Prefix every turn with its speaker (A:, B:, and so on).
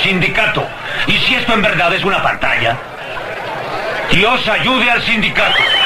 A: sindicato. Y si esto en verdad es una pantalla, Dios ayude al sindicato.